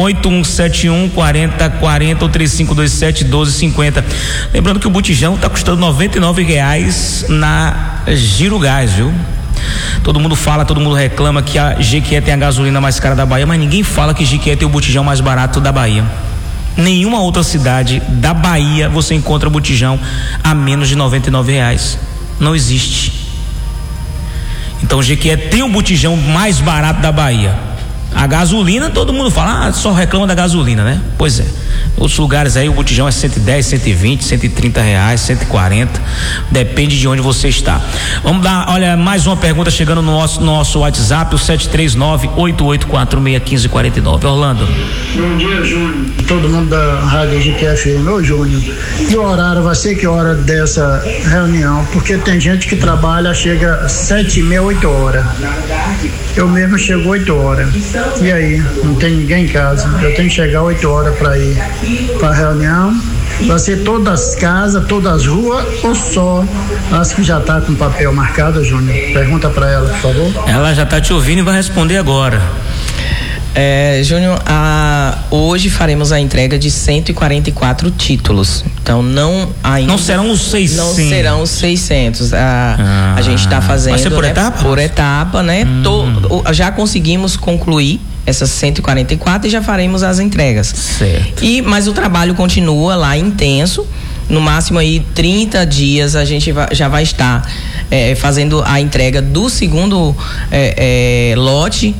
8171 4040 ou 3527-1250. Lembrando que o botijão está custando R$99 na Girogás, viu? Todo mundo fala, todo mundo reclama que a Jequié tem a gasolina mais cara da Bahia, mas ninguém fala que Jequié tem o botijão mais barato da Bahia. Nenhuma outra cidade da Bahia você encontra botijão a menos de R$99. Não existe. Então Jequié tem o botijão mais barato da Bahia. A gasolina, todo mundo fala, só reclama da gasolina, né? Pois é. Outros lugares aí o botijão é 110, 120, R$130, 140, depende de onde você está. Vamos dar, olha, mais uma pergunta chegando no nosso WhatsApp, o 739-8846-1549. Orlando. Bom dia, Júnior. Todo mundo da Rádio GQFM. Ô, Júnior, e o horário vai ser que hora dessa reunião? Porque tem gente que trabalha, chega 7h30, 8 horas. Eu mesmo chego 8 horas. E aí? Não tem ninguém em casa. Eu tenho que chegar 8 horas para ir para a reunião. Vai ser todas as casas, todas as ruas ou só as que já tá com papel marcado, Júnior? Pergunta para ela, por favor. Ela já tá te ouvindo e vai responder agora. Júnior, hoje faremos a entrega de 144 títulos. Então não serão os 600. Não serão os 600. A gente está fazendo. Vai ser por etapa? Por etapa, né? Já conseguimos concluir essas 144 e já faremos as entregas. Certo. Mas o trabalho continua lá intenso. No máximo aí 30 dias a gente já vai estar fazendo a entrega do segundo lote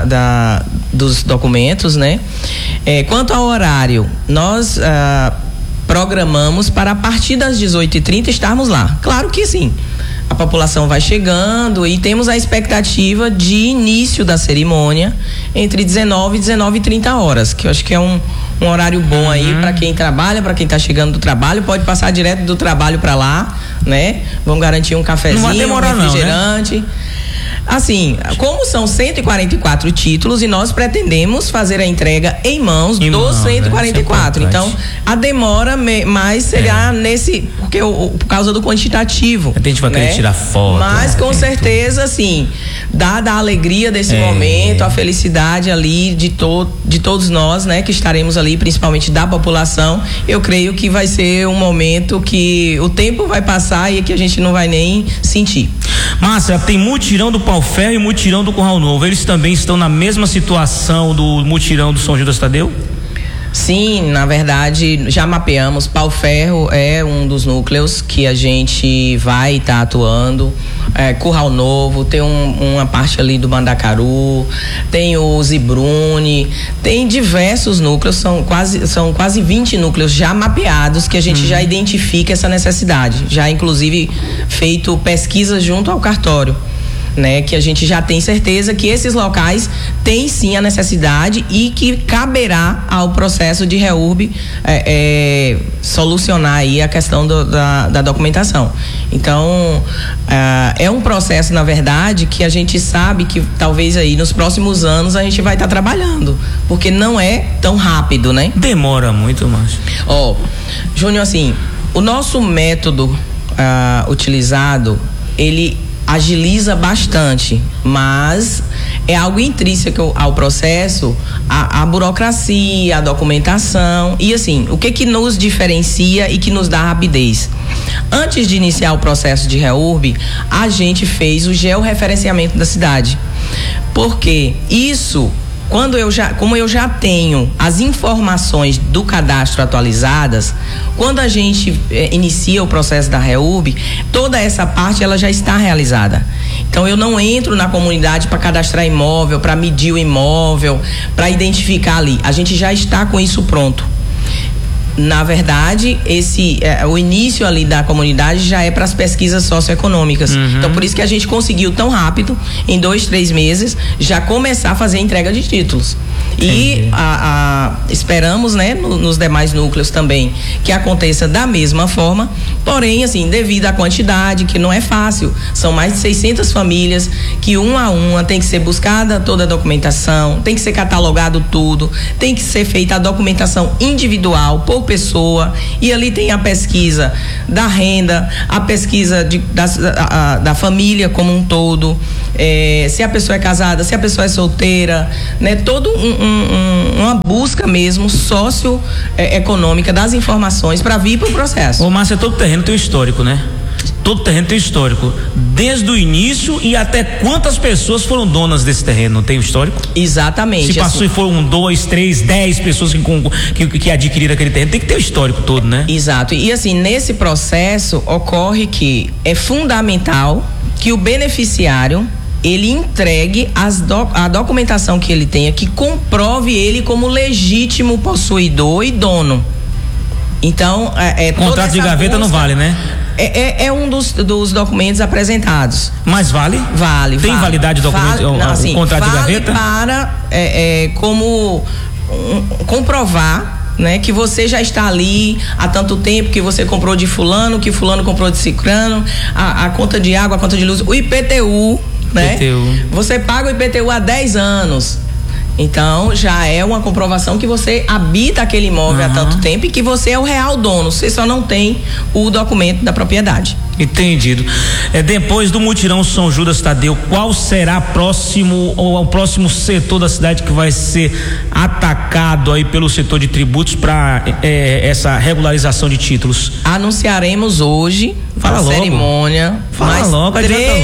dos documentos, né? Quanto ao horário, nós programamos para a partir das 18h30 estarmos lá. Claro que sim. A população vai chegando e temos a expectativa de início da cerimônia entre 19 e 19h30, que eu acho que é um horário bom aí para quem trabalha, para quem tá chegando do trabalho, pode passar direto do trabalho para lá, né? Vamos garantir um cafezinho, não vai demorar, um refrigerante. Não, né? Assim, como são 144 títulos e nós pretendemos fazer a entrega em mãos dos 144. Então, a demora mais será porque por causa do quantitativo. A gente vai querer tirar foto. Mas com certeza, assim, dada a alegria desse momento, a felicidade ali de todos nós, né, que estaremos ali, principalmente da população, eu creio que vai ser um momento que o tempo vai passar e que a gente não vai nem sentir. Márcia, tem mutirão do Pau-Ferro e mutirão do Curral Novo. Eles também estão na mesma situação do mutirão do São Judas Tadeu? Sim, na verdade, já mapeamos. Pau-Ferro é um dos núcleos que a gente vai estar atuando. Curral Novo, tem uma parte ali do Mandacaru, tem o Zibrune, tem diversos núcleos, são quase 20 núcleos já mapeados que a gente já identifica essa necessidade, já inclusive feito pesquisa junto ao cartório, né, que a gente já tem certeza que esses locais têm sim a necessidade e que caberá ao processo de REURB solucionar aí a questão da documentação. Então, é um processo, na verdade, que a gente sabe que talvez aí nos próximos anos a gente vai estar trabalhando, porque não é tão rápido, né? Demora muito, mas... Júnior, assim, o nosso método utilizado, ele agiliza bastante, mas é algo intrínseco ao processo, a burocracia, a documentação e assim, o que nos diferencia e que nos dá rapidez? Antes de iniciar o processo de REURB, a gente fez o georreferenciamento da cidade, porque isso, como eu já tenho as informações do cadastro atualizadas, quando a gente inicia o processo da REURB, toda essa parte ela já está realizada. Então eu não entro na comunidade para cadastrar imóvel, para medir o imóvel, para identificar ali. A gente já está com isso pronto. Na verdade, o início ali da comunidade já é para as pesquisas socioeconômicas. Então, por isso que a gente conseguiu tão rápido, em 2-3 meses, já começar a fazer a entrega de títulos. E esperamos, né, nos demais núcleos também, que aconteça da mesma forma. Porém, assim, devido à quantidade, que não é fácil, são mais de 600 famílias, que uma a uma tem que ser buscada toda a documentação, tem que ser catalogado tudo, tem que ser feita a documentação individual, por pessoa, e ali tem a pesquisa da renda, a pesquisa da família como um todo, se a pessoa é casada, se a pessoa é solteira, né? Todo uma busca mesmo socioeconômica das informações para vir para o processo. Ô, Márcia, todo terreno tem um histórico, né? Todo terreno tem histórico, desde o início e até quantas pessoas foram donas desse terreno, não tem o histórico? Exatamente. Se passou assim, e foram 2, 3, 10 pessoas que adquiriram aquele terreno, tem que ter o histórico todo, né? Exato, e assim, nesse processo ocorre que é fundamental que o beneficiário ele entregue a documentação que ele tenha, que comprove ele como legítimo possuidor e dono. Então, contrato de gaveta não vale, né? É um dos documentos apresentados. Mas vale? Vale. Tem validade do documento, o contrato de gaveta? Para como comprovar, né, que você já está ali há tanto tempo, que você comprou de fulano, que fulano comprou de cicrano, a conta de água, a conta de luz, o IPTU, né? Você paga o IPTU há 10 anos. Então, já é uma comprovação que você habita aquele imóvel há tanto tempo e que você é o real dono. Você só não tem o documento da propriedade. Entendido. Depois do mutirão São Judas Tadeu, qual será o próximo setor da cidade que vai ser atacado aí pelo setor de tributos para essa regularização de títulos? Anunciaremos hoje a cerimônia. Fala logo,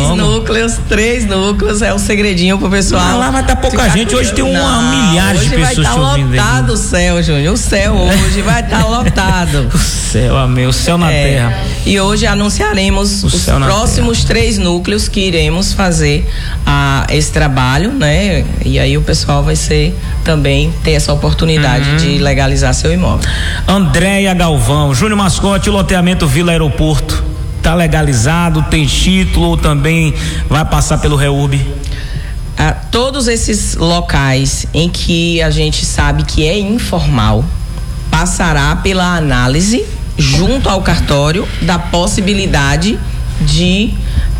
três núcleos, é um segredinho pro pessoal. Mas lá vai estar pouca gente, hoje tem milhares de pessoas te ouvindo. Hoje vai estar lotado o céu, Júnior, o céu hoje vai estar lotado. O céu, amém, o céu na terra. E hoje anunciaremos os próximos 3 núcleos que iremos fazer esse trabalho, né? E aí o pessoal vai também ter essa oportunidade de legalizar seu imóvel. Andréia Galvão, Júnior Mascote, o loteamento Vila Aeroporto, tá legalizado, tem título ou também vai passar pelo REURB? Todos esses locais em que a gente sabe que é informal, passará pela análise junto ao cartório da possibilidade de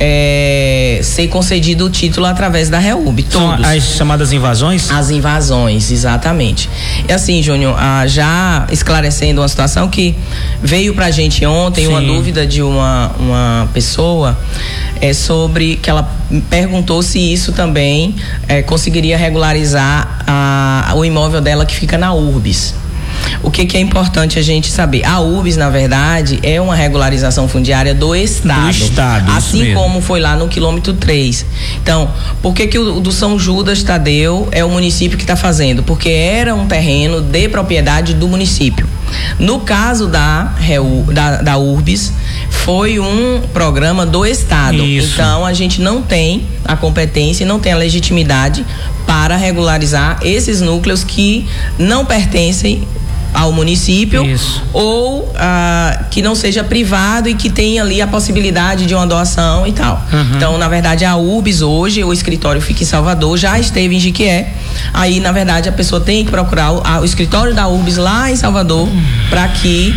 ser concedido o título através da REURB. Todos. São as chamadas invasões? As invasões, exatamente. E assim, Júnior, já esclarecendo uma situação que veio pra gente ontem, uma dúvida de uma pessoa sobre que ela perguntou se isso também conseguiria regularizar o imóvel dela que fica na URBS. O que é importante a gente saber? A URBS, na verdade, é uma regularização fundiária do Estado. Do Estado, assim como foi lá no quilômetro 3. Então, por que o do São Judas Tadeu é o município que está fazendo? Porque era um terreno de propriedade do município. No caso da URBS, foi um programa do Estado. Isso. Então, a gente não tem a competência e não tem a legitimidade para regularizar esses núcleos que não pertencem ao município. Isso. Ou que não seja privado e que tenha ali a possibilidade de uma doação e tal. Então, na verdade, a URBS hoje, o escritório fica em Salvador, já esteve em Jiquié. Aí, na verdade, a pessoa tem que procurar o escritório da URBS lá em Salvador para que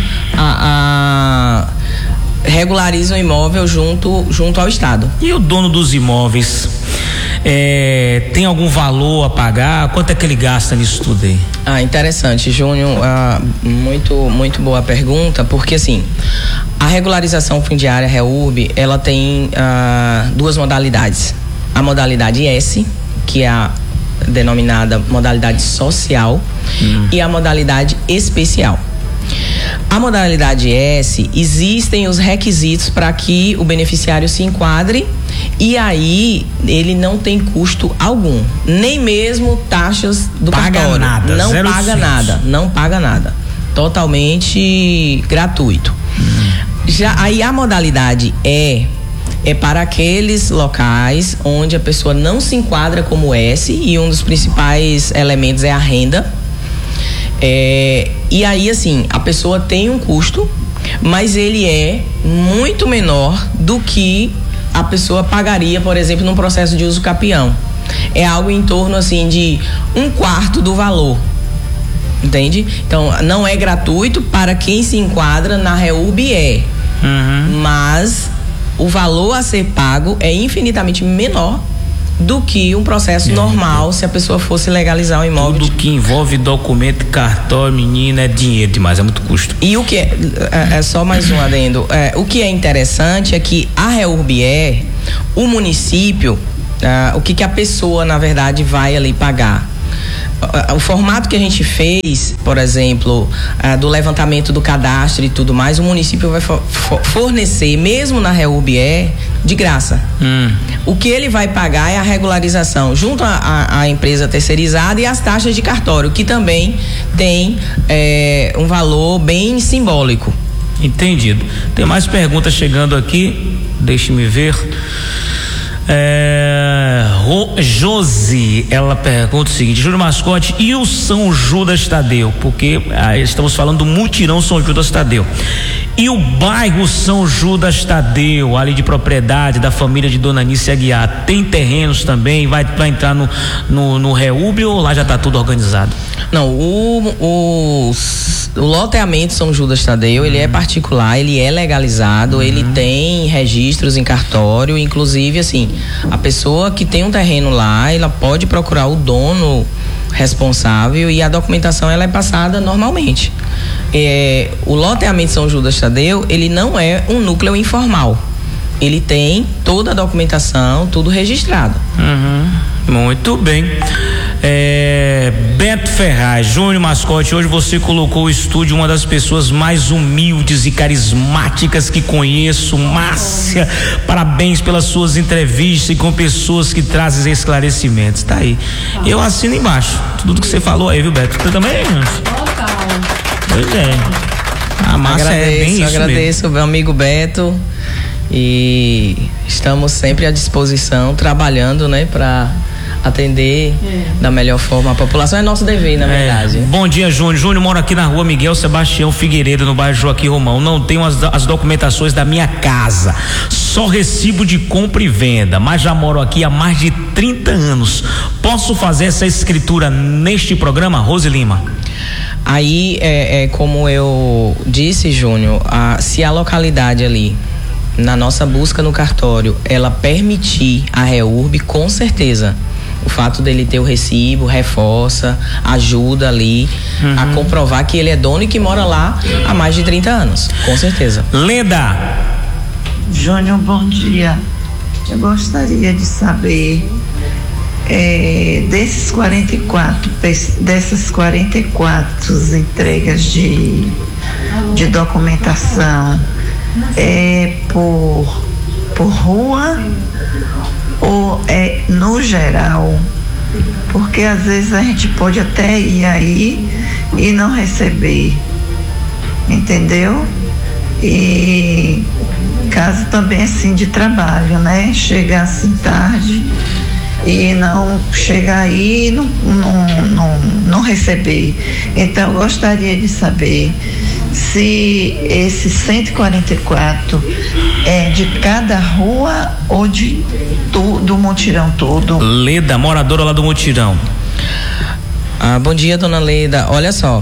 regularize o imóvel junto ao Estado. E o dono dos imóveis tem algum valor a pagar? Quanto é que ele gasta nisso tudo aí? Interessante, Júnior, muito boa pergunta, porque assim, a regularização fundiária REURB, ela tem 2 modalidades. A modalidade S, que é a denominada modalidade social, e a modalidade especial. A modalidade S, existem os requisitos para que o beneficiário se enquadre, e aí ele não tem custo algum, nem mesmo taxas do cartório. Não paga nada. Totalmente gratuito. Já aí a modalidade é para aqueles locais onde a pessoa não se enquadra como S, e um dos principais elementos é a renda. E aí, assim, a pessoa tem um custo, mas ele é muito menor do que a pessoa pagaria, por exemplo, num processo de uso capião. É algo em torno, assim, de 1/4 do valor. Entende? Então, não é gratuito para quem se enquadra na REURB, mas o valor a ser pago é infinitamente menor do que um processo normal se a pessoa fosse legalizar o imóvel. Tudo que envolve documento, cartório, menina, é dinheiro demais, é muito custo. E o que é só mais um adendo, o que é interessante é que a REURB, o município, o que a pessoa na verdade vai ali pagar. O formato que a gente fez, por exemplo, do levantamento do cadastro e tudo mais, o município vai fornecer, mesmo na REURB, de graça. O que ele vai pagar é a regularização junto à empresa terceirizada e as taxas de cartório, que também tem um valor bem simbólico. Entendido. Tem mais perguntas chegando aqui, deixe-me ver. Josi, ela pergunta o seguinte: Júnior Mascote, e o São Judas Tadeu? Porque estamos falando do mutirão São Judas Tadeu. E o bairro São Judas Tadeu, ali de propriedade da família de Dona Nícia Aguiar, tem terrenos também? Vai entrar no REURB ou lá já está tudo organizado? Não, o loteamento São Judas Tadeu, ele é particular, ele é legalizado, ele tem registros em cartório, inclusive assim, a pessoa que tem um terreno lá, ela pode procurar o dono responsável e a documentação ela é passada normalmente. O loteamento São Judas Tadeu, ele não é um núcleo informal, ele tem toda a documentação, tudo registrado. Muito bem. Beto Ferraz, Júnior Mascote, hoje você colocou o estúdio uma das pessoas mais humildes e carismáticas que conheço. Márcia, parabéns pelas suas entrevistas e com pessoas que trazem esclarecimentos. Tá aí. Eu assino embaixo tudo que você falou aí, viu, Beto? Você também, Pois é. A Márcia é bem isso. Agradeço, meu amigo Beto, e estamos sempre à disposição, trabalhando, né, para atender da melhor forma a população. É nosso dever, na verdade. Bom dia, Júnior. Júnior, moro aqui na rua Miguel Sebastião Figueiredo, no bairro Joaquim Romão. Não tenho as documentações da minha casa, só recibo de compra e venda, mas já moro aqui há mais de 30 anos. Posso fazer essa escritura neste programa? Rose Lima. Aí, como eu disse, Júnior, se a localidade ali, na nossa busca no cartório, ela permitir a REURB, com certeza o fato dele ter o recibo reforça, ajuda ali a comprovar que ele é dono e que mora lá há mais de 30 anos, com certeza. Leda. Júnior, bom dia. Eu gostaria de saber dessas 44 entregas de documentação, por rua ou no geral? Porque às vezes a gente pode até ir aí e não receber, entendeu? E caso também assim de trabalho, né? Chegar assim tarde e não chegar aí e não receber. Então eu gostaria de saber se esse 144 é de cada rua ou do mutirão todo. Leda, moradora lá do mutirão. Bom dia, dona Leda. Olha só,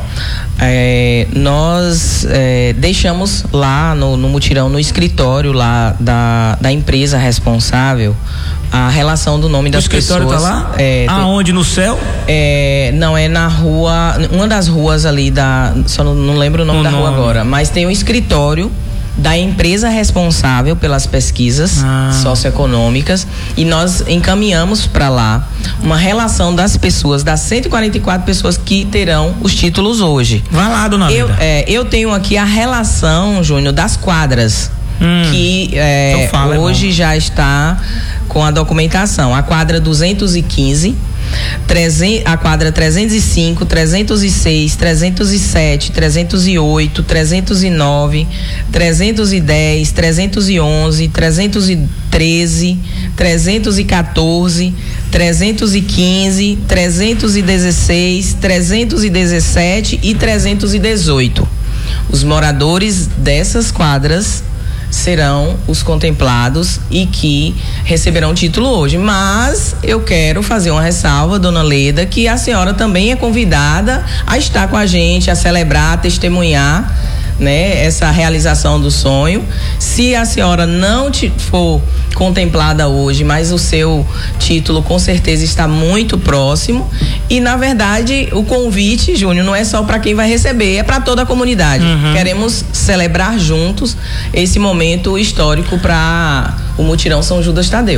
nós deixamos lá no mutirão, no escritório lá da empresa responsável, a relação do nome das pessoas. O escritório tá lá? Aonde? No céu? Não, é na rua, uma das ruas ali só não lembro o nome da rua agora, mas tem um escritório da empresa responsável pelas pesquisas socioeconômicas, e nós encaminhamos para lá uma relação das pessoas, das 144 pessoas que terão os títulos hoje. Vai lá, dona Leda. Eu tenho aqui a relação, Júnior, das quadras, que hoje já está com a documentação. A quadra 215, a quadra 305, 306, 307, 308, 309, 310, 311, 313, 314, 315, 316, 317 e 318. Os moradores dessas quadras serão os contemplados e que receberão título hoje. Mas eu quero fazer uma ressalva, dona Leda, que a senhora também é convidada a estar com a gente, a celebrar, a testemunhar né, essa realização do sonho. Se a senhora não for contemplada hoje, mas o seu título com certeza está muito próximo. E na verdade o convite, Júnior, não é só para quem vai receber, é para toda a comunidade. Queremos celebrar juntos esse momento histórico para o Mutirão São Judas Tadeu.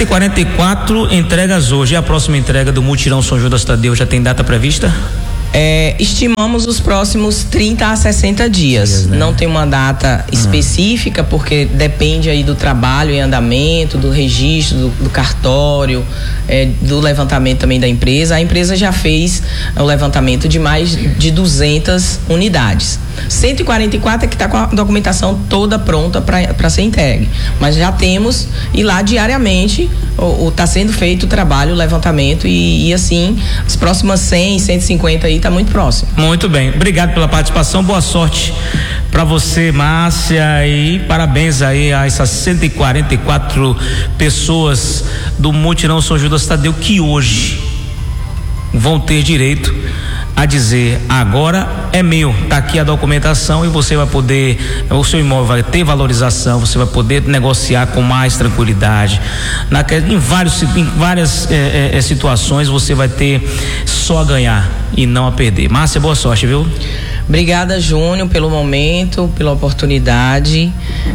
144 entregas hoje. E a próxima entrega do Mutirão São Judas Tadeu já tem data prevista? Estimamos os próximos 30 a 60 dias. Né? Não tem uma data específica, porque depende aí do trabalho em andamento, do registro, do cartório, do levantamento também da empresa. A empresa já fez o levantamento de mais de 200 unidades. 144 é que está com a documentação toda pronta para ser entregue. Mas já temos, e lá diariamente está sendo feito o trabalho, o levantamento, e assim, as próximas 100, 150 aí está muito próximo. Muito bem, obrigado pela participação, boa sorte para você, Márcia, e parabéns aí a essas 144 pessoas do Mutirão São Judas Tadeu que hoje vão ter direito a dizer: agora é meu, tá aqui a documentação, e você vai poder, o seu imóvel vai ter valorização, você vai poder negociar com mais tranquilidade. Em várias situações você vai ter só a ganhar e não a perder. Márcia, boa sorte, viu? Obrigada, Júnior, pelo momento, pela oportunidade.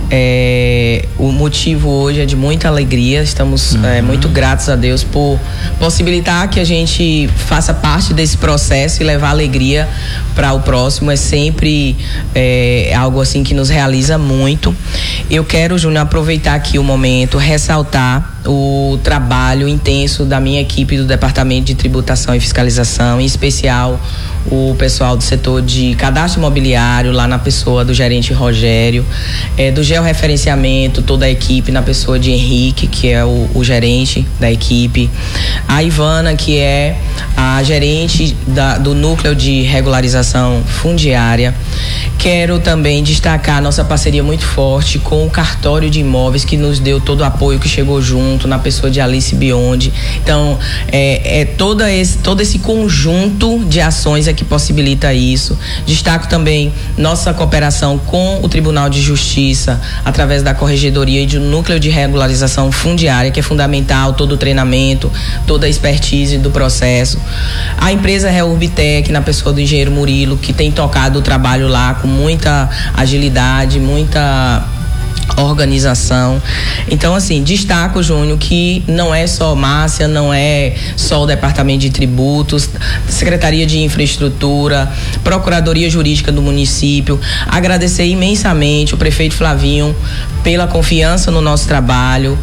O motivo hoje é de muita alegria. Estamos muito gratos a Deus por possibilitar que a gente faça parte desse processo e levar alegria para o próximo. É sempre algo assim que nos realiza muito. Eu quero, Júnior, aproveitar aqui o momento, ressaltar o trabalho intenso da minha equipe do Departamento de Tributação e Fiscalização, em especial o pessoal do setor de cadastro imobiliário, lá na pessoa do gerente Rogério, do georreferenciamento, toda a equipe na pessoa de Henrique, que é o gerente da equipe, a Ivana, que é a gerente do núcleo de regularização fundiária. Quero também destacar a nossa parceria muito forte com o cartório de imóveis, que nos deu todo o apoio, que chegou junto na pessoa de Alice Biondi. Então, todo esse conjunto de ações que possibilita isso. Destaco também nossa cooperação com o Tribunal de Justiça, através da Corregedoria e do Núcleo de Regularização Fundiária, que é fundamental, todo o treinamento, toda a expertise do processo. A empresa Reurbitec, na pessoa do engenheiro Murilo, que tem tocado o trabalho lá com muita agilidade, muita organização. Então, assim, destaco, Júnior, que não é só Márcia, não é só o Departamento de Tributos, Secretaria de Infraestrutura, Procuradoria Jurídica do município. Agradecer imensamente o prefeito Flavinho pela confiança no nosso trabalho.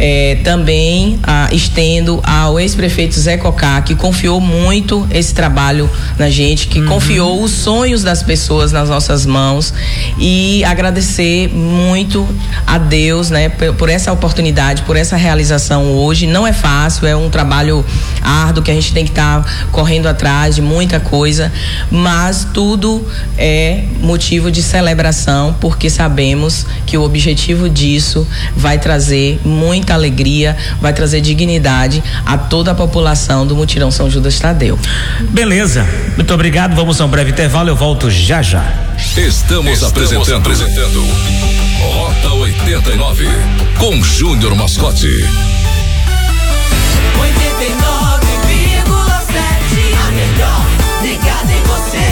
Também estendo ao ex-prefeito Zé Cocá, que confiou muito esse trabalho na gente, que confiou os sonhos das pessoas nas nossas mãos, e agradecer muito a Deus, né, por essa oportunidade, por essa realização hoje. Não é fácil, é um trabalho árduo que a gente tem que estar correndo atrás de muita coisa, mas tudo é motivo de celebração, porque sabemos que o objetivo disso vai trazer muita alegria, vai trazer dignidade a toda a população do Mutirão São Judas Tadeu. Beleza, muito obrigado, vamos a um breve intervalo, eu volto já. Estamos apresentando Rota 89 com Júnior Mascote. 89,7, a melhor ligada em você,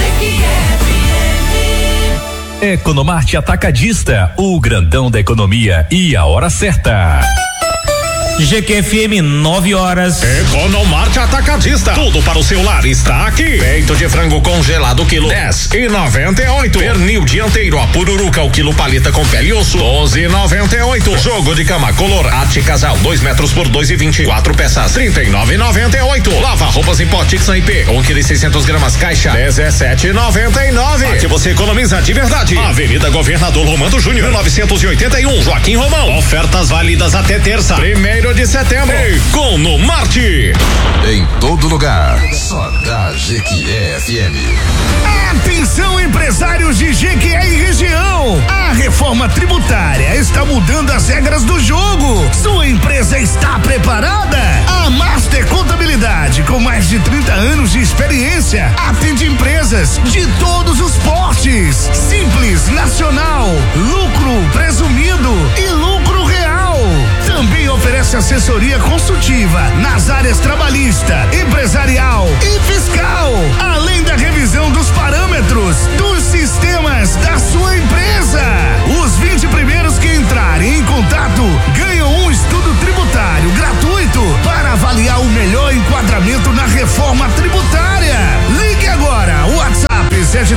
GQFM. Economarte Atacadista, o grandão da economia e a hora certa. GQFM, 9 horas. Economarte Atacadista. Tudo para o seu lar está aqui. Peito de frango congelado, quilo 10,98. Pernil dianteiro, a pururuca, o quilo paleta com pele e osso, 12,98. Jogo de cama Colorate Casal, 2 metros por 2,20. 4 peças, 39,98. Lava roupas em Potix IP, 1 kg e 600 gramas caixa, 17,99. Aqui você economiza de verdade. Avenida Governador Romano Júnior, 981, Joaquim Romão. Ofertas válidas até terça, 1º de setembro. Economarte. Em todo lugar, só da GQFM. Atenção, empresários de Jequié e região. A reforma tributária está mudando as regras do jogo. Sua empresa está preparada? A Master Contabilidade, com mais de 30 anos de experiência, atende empresas empresas de todos os portes. Simples Nacional, lucro presumido e lucro real. Também oferece assessoria consultiva nas áreas trabalhista, empresarial e fiscal, além da revisão dos parâmetros dos sistemas da sua empresa. Os 20 primeiros que entrarem em contato ganham um estudo tributário gratuito para avaliar o melhor enquadramento na reforma tributária. Ligue agora, WhatsApp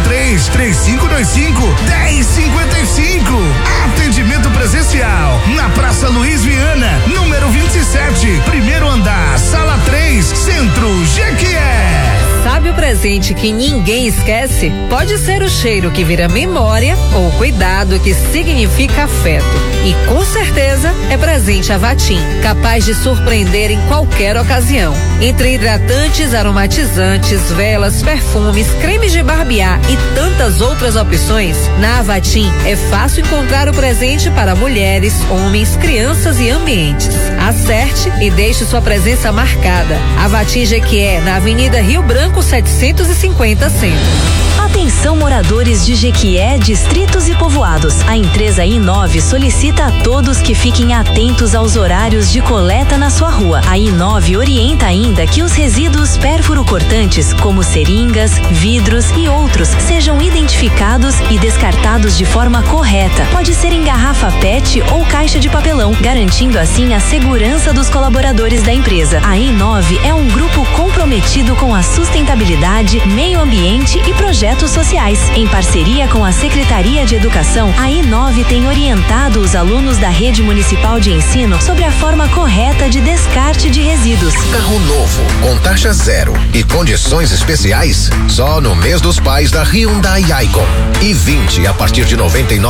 73-3525-1055. Atendimento presencial na Praça Luiz Viana, número 27, primeiro andar, sala 3, Centro Jequié. Sabe o presente que ninguém esquece? Pode ser o cheiro que vira memória ou o cuidado que significa afeto. E com certeza é presente Avatim, capaz de surpreender em qualquer ocasião. Entre hidratantes, aromatizantes, velas, perfumes, cremes de barbear e tantas outras opções, na Avatim é fácil encontrar o presente para mulheres, homens, crianças e ambientes. Acerte e deixe sua presença marcada. Avatim Jequié, na Avenida Rio Branco 750 Centro. Atenção moradores de Jequié, distritos e povoados. A empresa I9 solicita a todos que fiquem atentos aos horários de coleta na sua rua. A I9 orienta ainda que os resíduos pérfuro-cortantes, como seringas, vidros e outros, sejam identificados e descartados de forma correta. Pode ser em garrafa PET ou caixa de papelão, garantindo assim a segurança dos colaboradores da empresa. A I9 é um grupo comprometido com a sustentabilidade, meio ambiente e projetos sociais. Em parceria com a Secretaria de Educação, a I9 tem orientado os alunos da Rede Municipal de Ensino sobre a forma correta de descarte de resíduos. Carro novo, com taxa zero e condições especiais, só no mês dos pais da Hyundai Icon. E 20 a partir de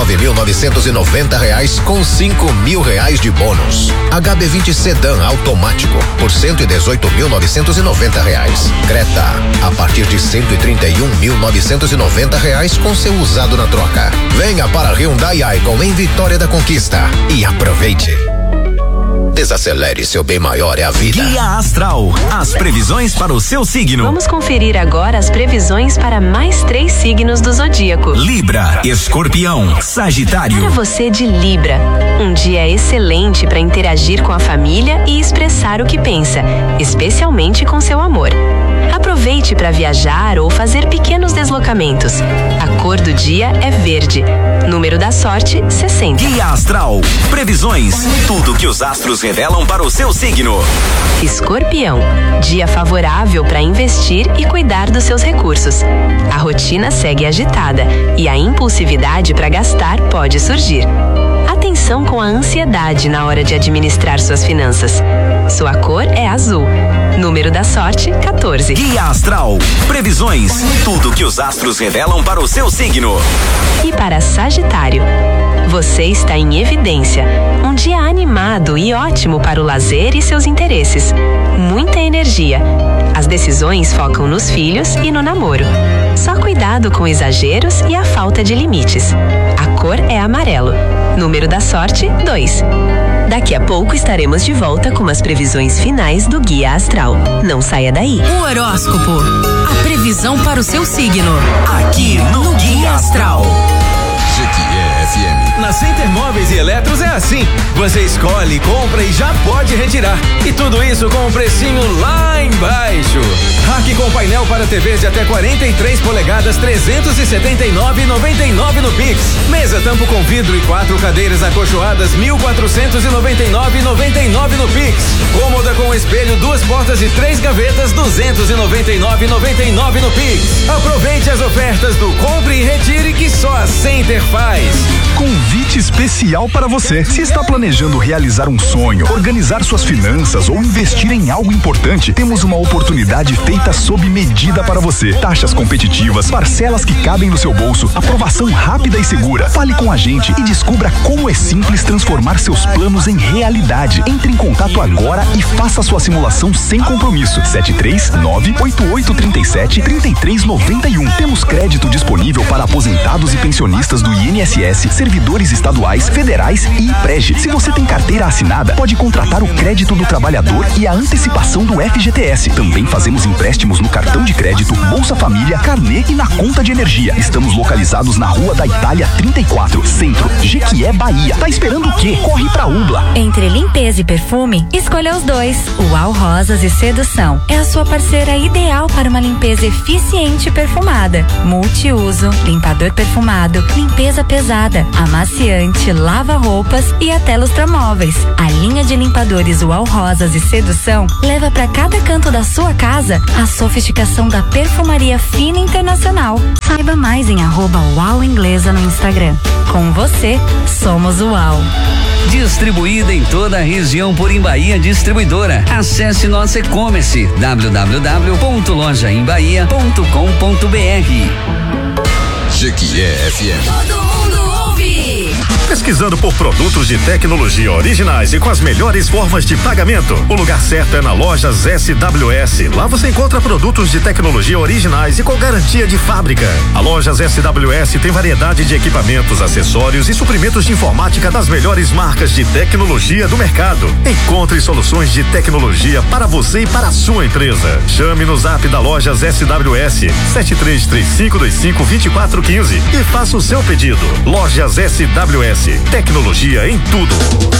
R$99.990 com R$5.000 de bônus. HB20 Sedan automático por R$118.990. Creta a partir de R$131.990 com seu usado na troca. Venha para a Hyundai Icon em Vitória da Conquista e aproveite. Desacelere, seu bem maior é a vida. Guia Astral, as previsões para o seu signo. Vamos conferir agora as previsões para mais 3 signos do zodíaco: Libra, Escorpião, Sagitário. Para você de Libra, um dia excelente para interagir com a família e expressar o que pensa, especialmente com seu amor. Aproveite para viajar ou fazer pequenos deslocamentos. A cor do dia é verde. Número da sorte, 60. Guia Astral, previsões, tudo que os astros revelam para o seu signo. Escorpião, dia favorável para investir e cuidar dos seus recursos. A rotina segue agitada e a impulsividade para gastar pode surgir. Atenção com a ansiedade na hora de administrar suas finanças. Sua cor é azul. Número da sorte, 14. Guia Astral, previsões, tudo que os astros revelam para o seu signo. E para Sagitário, você está em evidência. Um dia animado e ótimo para o lazer e seus interesses. Muita energia. As decisões focam nos filhos e no namoro. Só cuidado com exageros e a falta de limites. A cor é amarelo. Número da sorte, 2. Daqui a pouco estaremos de volta com as previsões finais do Guia Astral. Não saia daí. O horóscopo, a previsão para o seu signo. Aqui no Guia Astral. Jequié FM. Na Center Móveis e Eletros é assim. Você escolhe, compra e já pode retirar. E tudo isso com um precinho lá embaixo. Rack com painel para TVs de até 43 polegadas, R$379,99 no Pix. Mesa tampo com vidro e 4 cadeiras acolchoadas, R$1.499,99 no Pix. Cômoda com espelho, 2 portas e 3 gavetas, R$299,99 no Pix. Aproveite as ofertas do Compre e Retire que só a Center faz. Convite especial para você. Se está planejando realizar um sonho, organizar suas finanças ou investir em algo importante, temos uma oportunidade feita sob medida para você. Taxas competitivas, parcelas que cabem no seu bolso, aprovação rápida e segura. Fale com a gente e descubra como é simples transformar seus planos em realidade. Entre em contato agora e faça sua simulação sem compromisso. 739-8837-3391. Temos crédito disponível para aposentados e pensionistas do INSS, servidores estaduais, federais e IPREG. Se você tem carteira assinada, pode contratar o crédito do trabalhador e a antecipação do FGTS. Também fazemos empréstimos no cartão de crédito, Bolsa Família, Carnê e na conta de energia. Estamos localizados na Rua da Itália 34, Centro, Jequié, Bahia. Tá esperando o quê? Corre pra Ubla. Entre limpeza e perfume, escolha os dois. Uau Rosas e Sedução é a sua parceira ideal para uma limpeza eficiente e perfumada. Multiuso, limpador perfumado, limpeza pesada, amaciante, lava-roupas e até lustramóveis. A linha de limpadores Uau Rosas e Sedução leva para cada canto da sua casa a sofisticação da perfumaria fina internacional. Saiba mais em @Uau Inglesa no Instagram. Com você, somos Uau. Distribuída em toda a região por Embaía Distribuidora. Acesse nosso e-commerce www.lojaembahia.com.br. Jequié FM. Todo mundo ouve. Pesquisando por produtos de tecnologia originais e com as melhores formas de pagamento, o lugar certo é na Lojas SWS. Lá você encontra produtos de tecnologia originais e com garantia de fábrica. A Lojas SWS tem variedade de equipamentos, acessórios e suprimentos de informática das melhores marcas de tecnologia do mercado. Encontre soluções de tecnologia para você e para a sua empresa. Chame no zap da Lojas SWS 7335252415 e faça o seu pedido. Lojas SWS. Tecnologia em tudo.